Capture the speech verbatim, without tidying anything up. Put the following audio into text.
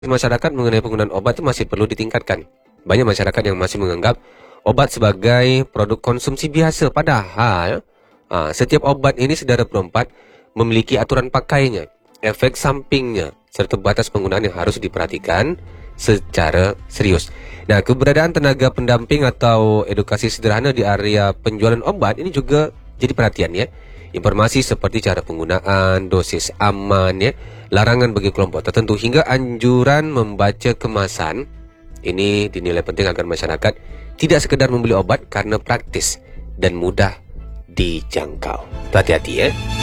masyarakat mengenai penggunaan obat itu masih perlu ditingkatkan. Banyak masyarakat yang masih menganggap obat sebagai produk konsumsi biasa, padahal ha, setiap obat ini saudara perempat memiliki aturan pakainya, efek sampingnya, serta batas penggunaan yang harus diperhatikan secara serius. Nah, keberadaan tenaga pendamping atau edukasi sederhana di area penjualan obat ini juga jadi perhatian ya. Informasi seperti cara penggunaan, dosis aman ya, larangan bagi kelompok tertentu hingga anjuran membaca kemasan ini dinilai penting agar masyarakat tidak sekedar membeli obat karena praktis dan mudah dijangkau. Hati-hati ya.